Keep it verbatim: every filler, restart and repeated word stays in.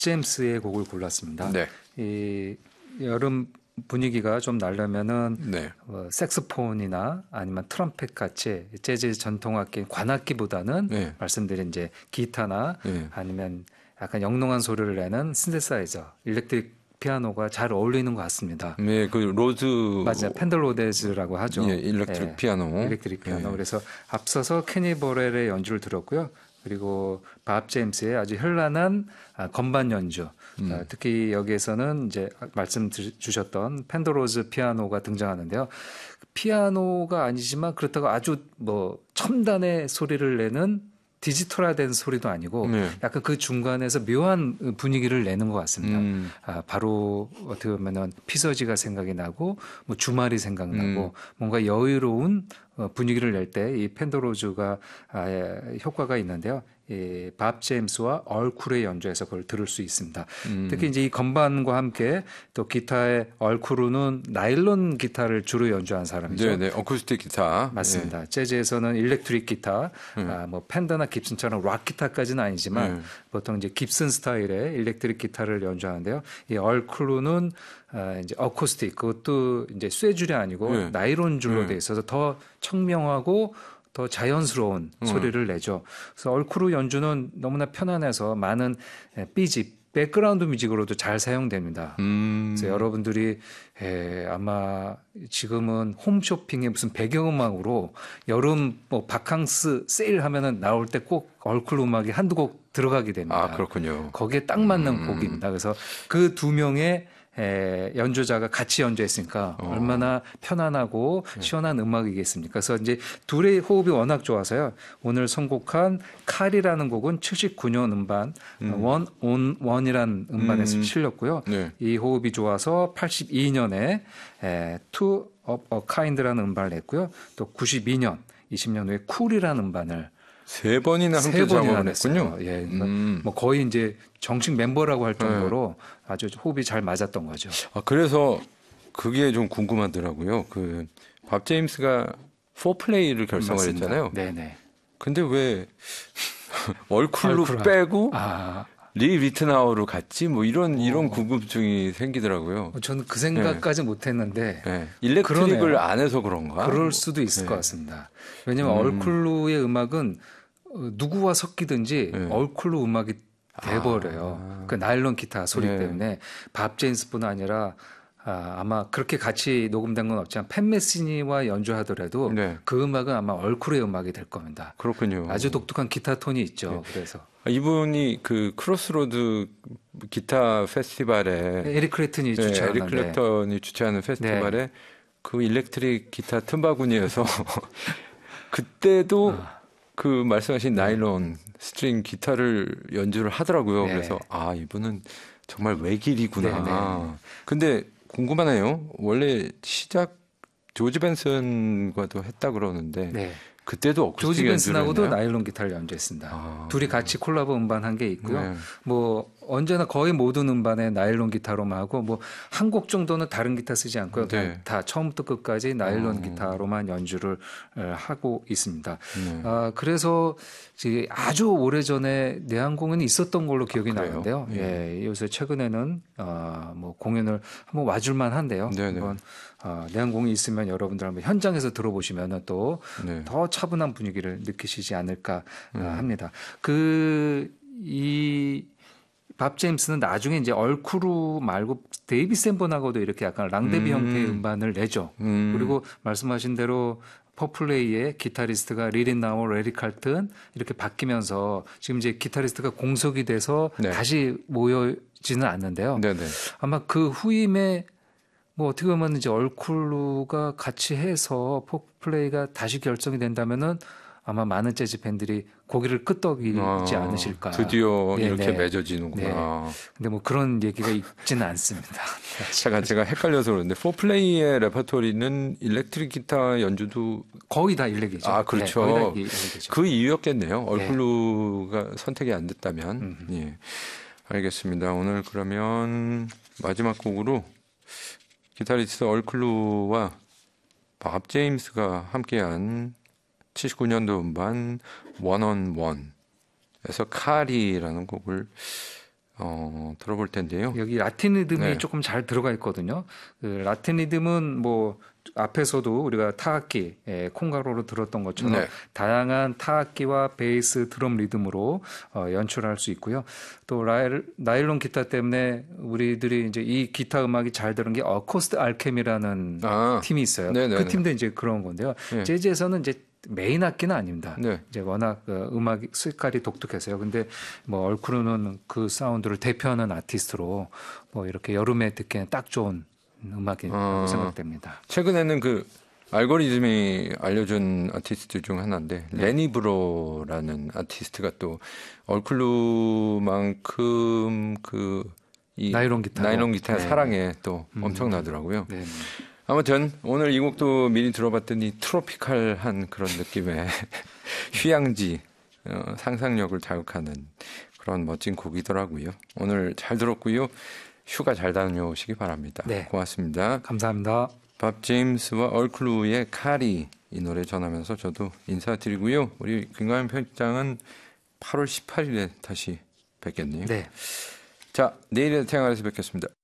제임스의 곡을 골랐습니다. 네. 이 여름 분위기가 좀 나려면은 네. 어, 색소폰이나 아니면 트럼펫 같이 재즈 전통악기 관악기보다는 네. 말씀드린 이제 기타나 네. 아니면 약간 영롱한 소리를 내는 신세사이저, 일렉트릭 피아노가 잘 어울리는 것 같습니다. 네, 그 로즈 맞아요. 펜들 로데즈라고 하죠. 예, 일렉트릭 예, 피아노. 일렉트릭 피아노. 예. 그래서 앞서서 케니 버렐의 연주를 들었고요. 그리고 밥 제임스의 아주 현란한 건반 연주. 음. 특히 여기에서는 이제 말씀 주셨던 펜더로즈 피아노가 등장하는데요. 피아노가 아니지만 그렇다고 아주 뭐 첨단의 소리를 내는 디지털화된 소리도 아니고 네. 약간 그 중간에서 묘한 분위기를 내는 것 같습니다. 음. 아, 바로 어떻게 보면은 피서지가 생각이 나고 뭐 주말이 생각나고 음. 뭔가 여유로운 분위기를 낼 때 이 펜더로즈가 아, 효과가 있는데요. 이 밥 제임스와 얼쿨의 연주에서 그걸 들을 수 있습니다. 음. 특히 이제 이 건반과 함께 또 기타의 얼쿨은 나일론 기타를 주로 연주한 사람이죠. 네, 네, 어쿠스틱 기타. 맞습니다. 예. 재즈에서는 일렉트릭 기타, 음. 아, 뭐 펜더나 깁슨처럼 락 기타까지는 아니지만 음. 보통 이제 깁슨 스타일의 일렉트릭 기타를 연주하는데요. 이 얼쿨은 아, 이제 어쿠스틱 그것도 이제 쇠줄이 아니고 네. 나일론 줄로 네. 돼 있어서 더 청명하고 더 자연스러운 음. 소리를 내죠. 그래서 얼쿠르 연주는 너무나 편안해서 많은 삐집 백그라운드 뮤직으로도 잘 사용됩니다. 음. 그래서 여러분들이 에, 아마 지금은 홈쇼핑에 무슨 배경음악으로 여름 뭐 바캉스 세일하면은 나올 때 꼭 얼쿨 음악이 한두 곡 들어가게 됩니다. 아, 그렇군요. 거기에 딱 맞는 음. 곡입니다. 그래서 그 두 명의 에, 연주자가 같이 연주했으니까 어. 얼마나 편안하고 시원한 음악이겠습니까? 그래서 이제 둘의 호흡이 워낙 좋아서요. 오늘 선곡한 칼이라는 곡은 칠십구 년 음반 음. 원, 온, 원이라는 음반에서 음. 실렸고요. 네. 이 호흡이 좋아서 팔십이 년에 에, Two of a Kind라는 음반을 냈고요. 또 구십이 년, 이십 년 후에 쿨이라는 음반을 세 번이나 함께 세 번이나 작업을 했군요. 냈어요. 예, 그러니까 음. 뭐 거의 이제 정식 멤버라고 할 정도로 아주 호흡이 잘 맞았던 거죠. 아, 그래서 그게 좀 궁금하더라고요. 그 밥 제임스가 포플레이를 결성을 맞습니다. 했잖아요. 네네. 근데 왜 얼쿨로 얼쿨 빼고 아, 리 리트나우로 갔지? 뭐 이런 이런 궁금증이 생기더라고요. 저는 그 생각까지 못했는데 네. 일렉트릭을 그러네요. 안 해서 그런가? 그럴 수도 있을 네. 것 같습니다. 왜냐하면 음. 얼쿨루의 음악은 어, 누구와 섞이든지 네. 얼쿨루 음악이 돼버려요. 아. 그 나일론 기타 소리 네. 때문에 밥 제임스뿐 아니라 아, 아마 그렇게 같이 녹음된 건 없지만 팬 메시니와 연주하더라도 네. 그 음악은 아마 얼쿨의 음악이 될 겁니다. 그렇군요. 아주 독특한 기타 톤이 있죠. 그래서 이분이 그 크로스로드 기타 페스티벌에 에릭 클랩튼이 네, 주최하는 에릭 클랩턴이 주최하는 페스티벌에 네. 그 일렉트릭 기타 틈바구니에서 그때도 아. 그 말씀하신 나일론 스트링 기타를 연주를 하더라고요. 네. 그래서 아, 이분은 정말 외길이구나. 네, 네. 근데 궁금하네요. 원래 시작 조지 벤슨과도 했다 그러는데 네. 그때도 조지 어쿠스틱 연주를 벤슨하고도 했나요? 나일론 기타를 연주했습니다. 아. 둘이 같이 콜라보 음반 한 게 있고요. 네. 뭐 언제나 거의 모든 음반에 나일론 기타로만 하고 뭐 한 곡 정도는 다른 기타 쓰지 않고요. 네. 다 처음부터 끝까지 나일론 어. 기타로만 연주를 하고 있습니다. 네. 아, 그래서 이제 아주 오래전에 내한공연이 있었던 걸로 기억이 아, 그래요? 나는데요. 예, 요새 최근에는 어, 뭐 공연을 한번 와줄만 한데요. 네네. 한번 어, 내한공이 있으면 여러분들 한번 현장에서 들어보시면 또 네. 더 차분한 분위기를 느끼시지 않을까 음. 합니다. 그 이 밥 제임스는 나중에 이제 얼쿠루 말고 데이비 샌본하고도 이렇게 약간 랑데비 음. 형태의 음반을 내죠. 음. 그리고 말씀하신 대로 퍼플레이의 기타리스트가 리린 나워, 에릭 칼튼 이렇게 바뀌면서 지금 이제 기타리스트가 공석이 돼서 네. 다시 모여지는 않는데요. 네네. 아마 그 후임에 뭐 어떻게 보면 이제 얼쿨루가 같이 해서 포플레이가 다시 결성이 된다면은 아마 많은 재즈 팬들이 고기를 끄덕이지 아, 않으실까. 드디어 네, 이렇게 네. 맺어지는구나. 네. 근데 뭐 그런 얘기가 있지는 않습니다. 제가 제가 헷갈려서 그러는데 포플레이의 레퍼토리는 일렉트릭 기타 연주도 거의 다 일렉이죠. 아, 그렇죠. 네, 거의 다 일렉이죠. 그 이유였겠네요. 얼쿨루가 선택이 안 됐다면. 음. 예. 알겠습니다. 오늘 그러면 마지막 곡으로 기타리스트 얼쿨루와 밥 제임스가 함께한 칠십구 년도 음반 원온 원에서 카리라는 곡을 어, 들어볼 텐데요. 여기 라틴 리듬이 네. 조금 잘 들어가 있거든요. 그 라틴 리듬은 뭐 앞에서도 우리가 타악기, 예, 콩가루로 들었던 것처럼 네. 다양한 타악기와 베이스, 드럼 리듬으로 어, 연출할 수 있고요. 또 라일, 나일론 기타 때문에 우리들이 이제 이 기타 음악이 잘 들은 게 어코스트 알케미라는 아, 팀이 있어요. 네네네. 그 팀도 이제 그런 건데요. 네. 재즈에서는 이제 메인 악기는 아닙니다. 네. 이제 워낙 그 음악 색깔이 독특해서요. 근데 뭐 얼크루는 그 사운드를 대표하는 아티스트로 뭐 이렇게 여름에 듣기에는 딱 좋은 음악이라고 어, 생각됩니다. 최근에는 그 알고리즘이 알려준 아티스트 중 하나인데 네. 레니 브로라는 아티스트가 또 얼클루만큼 그 이 나일론 기타 나일론 기타 네. 사랑에 또 음. 엄청나더라고요. 네. 아무튼 오늘 이 곡도 미리 들어봤더니 트로피칼한 그런 느낌의 휴양지 어, 상상력을 자극하는 그런 멋진 곡이더라고요. 오늘 잘 들었고요. 휴가 잘 다녀오시기 바랍니다. 네. 고맙습니다. 감사합니다. 밥 제임스와 얼클루의 카리 이 노래 전하면서 저도 인사드리고요. 우리 김광현 편집장은 팔월 십팔일에 다시 뵙겠네요. 네. 자, 내일의 태양아래에서 뵙겠습니다.